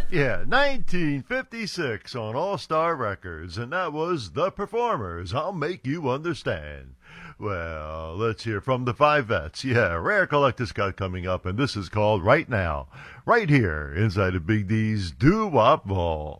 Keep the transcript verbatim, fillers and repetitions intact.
Yeah, nineteen fifty-six on All Star Records, and that was The Performers. I'll make you understand. Well, let's hear from the Five Vets. Yeah, Rare Collector's Cut coming up, and this is called Right Now, right here inside of Big D's Doo Wop Vault.